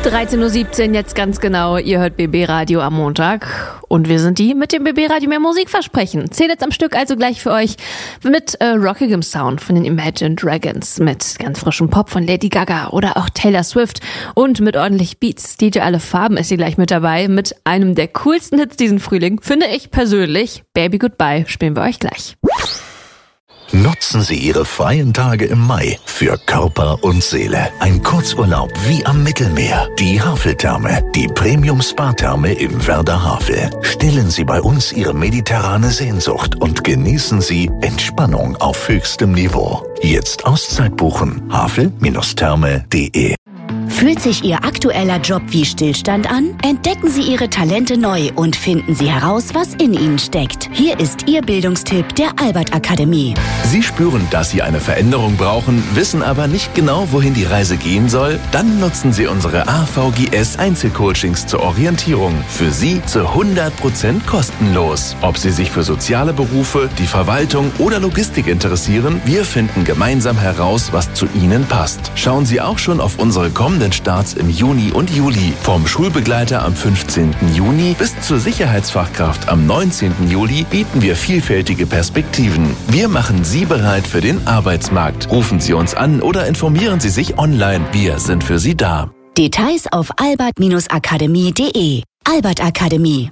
13:17 Uhr jetzt ganz genau. Ihr hört BB Radio am Montag. Und wir sind die mit dem BB Radio mehr Musikversprechen. 10 jetzt am Stück also gleich für euch mit rockigem Sound von den Imagine Dragons, mit ganz frischem Pop von Lady Gaga oder auch Taylor Swift und mit ordentlich Beats. DJ Alle Farben ist hier gleich mit dabei mit einem der coolsten Hits diesen Frühling, finde ich persönlich. Baby Goodbye spielen wir euch gleich. Nutzen Sie Ihre freien Tage im Mai für Körper und Seele. Ein Kurzurlaub wie am Mittelmeer. Die Haveltherme, die Premium-Spa-Therme im Werder Havel. Stillen Sie bei uns Ihre mediterrane Sehnsucht und genießen Sie Entspannung auf höchstem Niveau. Jetzt Auszeit buchen. havel-therme.de. Fühlt sich Ihr aktueller Job wie Stillstand an? Entdecken Sie Ihre Talente neu und finden Sie heraus, was in Ihnen steckt. Hier ist Ihr Bildungstipp der Albert Akademie. Sie spüren, dass Sie eine Veränderung brauchen, wissen aber nicht genau, wohin die Reise gehen soll? Dann nutzen Sie unsere AVGS Einzelcoachings zur Orientierung. Für Sie zu 100% kostenlos. Ob Sie sich für soziale Berufe, die Verwaltung oder Logistik interessieren, wir finden gemeinsam heraus, was zu Ihnen passt. Schauen Sie auch schon auf unsere kommenden Starts im Juni und Juli. Vom Schulbegleiter am 15. Juni bis zur Sicherheitsfachkraft am 19. Juli bieten wir vielfältige Perspektiven. Wir machen Sie bereit für den Arbeitsmarkt. Rufen Sie uns an oder informieren Sie sich online. Wir sind für Sie da. Details auf albert-akademie.de. Albert Akademie.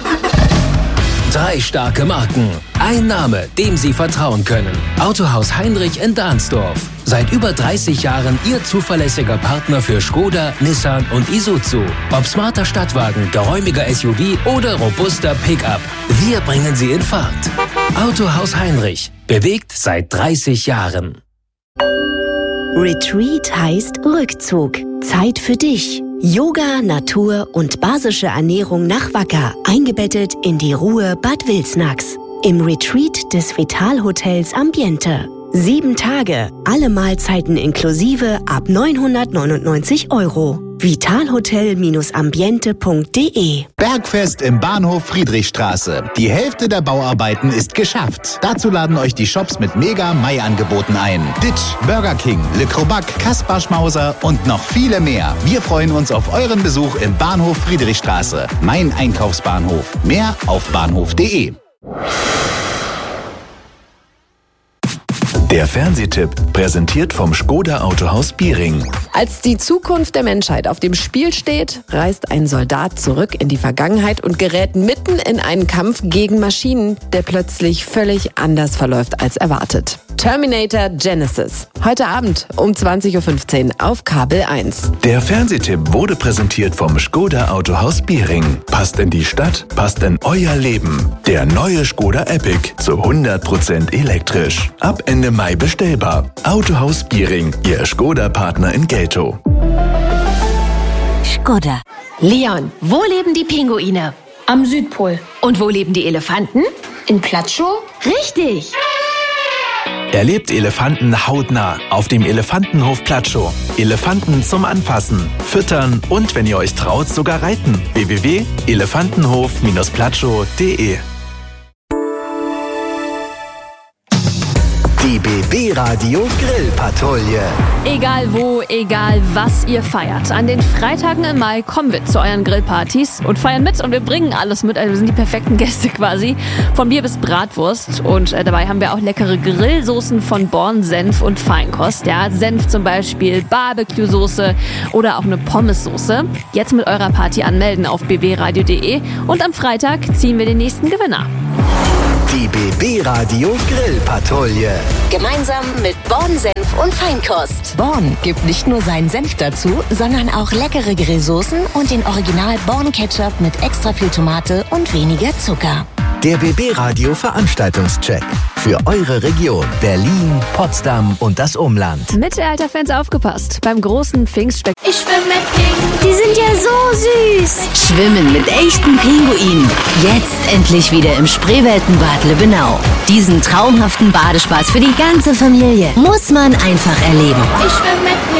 3 starke Marken. Ein Name, dem Sie vertrauen können. Autohaus Heinrich in Dahnsdorf. Seit über 30 Jahren Ihr zuverlässiger Partner für Skoda, Nissan und Isuzu. Ob smarter Stadtwagen, geräumiger SUV oder robuster Pickup. Wir bringen Sie in Fahrt. Autohaus Heinrich. Bewegt seit 30 Jahren. Retreat heißt Rückzug. Zeit für dich. Yoga, Natur und basische Ernährung nach Wacker, eingebettet in die Ruhe Bad Wilsnax. Im Retreat des Vitalhotels Ambiente. 7 Tage, alle Mahlzeiten inklusive ab 999 €. vitalhotel-ambiente.de. Bergfest im Bahnhof Friedrichstraße. Die Hälfte der Bauarbeiten ist geschafft. Dazu laden euch die Shops mit Mega-Mai-Angeboten ein. Ditch, Burger King, Le Crobac, Kaspar Schmauser und noch viele mehr. Wir freuen uns auf euren Besuch im Bahnhof Friedrichstraße. Mein Einkaufsbahnhof. Mehr auf bahnhof.de. Der Fernsehtipp, präsentiert vom Škoda Autohaus Biering. Als die Zukunft der Menschheit auf dem Spiel steht, reist ein Soldat zurück in die Vergangenheit und gerät mitten in einen Kampf gegen Maschinen, der plötzlich völlig anders verläuft als erwartet. Terminator Genesis. Heute Abend um 20:15 Uhr auf Kabel 1. Der Fernsehtipp wurde präsentiert vom Škoda Autohaus Biering. Passt in die Stadt, passt in euer Leben. Der neue Škoda Epic zu 100% elektrisch. Ab Ende Mai bestellbar. Autohaus Biering, Ihr Škoda-Partner in Geltow. Škoda. Leon, wo leben die Pinguine? Am Südpol. Und wo leben die Elefanten? In Platschow? Richtig! Erlebt Elefanten hautnah auf dem Elefantenhof Platschow. Elefanten zum Anfassen, Füttern und, wenn ihr euch traut, sogar reiten. www.elefantenhof-platschow.de. Die BB Radio Grillpatrouille. Egal wo, egal was ihr feiert. An den Freitagen im Mai kommen wir zu euren Grillpartys und feiern mit und wir bringen alles mit. Also wir sind die perfekten Gäste quasi. Von Bier bis Bratwurst. Und dabei haben wir auch leckere Grillsoßen von Born, Senf und Feinkost. Ja, Senf zum Beispiel, Barbecue-Soße oder auch eine Pommes-Soße. Jetzt mit eurer Party anmelden auf bbradio.de und am Freitag ziehen wir den nächsten Gewinner. Die BB Radio Grillpatrouille. Gemeinsam mit Born Senf und Feinkost. Born gibt nicht nur seinen Senf dazu, sondern auch leckere Grillsoßen und den Original Born Ketchup mit extra viel Tomate und weniger Zucker. Der BB Radio Veranstaltungscheck für eure Region Berlin, Potsdam und das Umland. Mittelalterfans aufgepasst beim großen Pfingstspektakel. Ich schwimme mit Pinguinen. Die sind ja so süß. Schwimmen mit echten Pinguinen. Jetzt endlich wieder im Spreeweltenbad Lübbenau. Diesen traumhaften Badespaß für die ganze Familie muss man einfach erleben. Ich schwimme mit Pinguinen.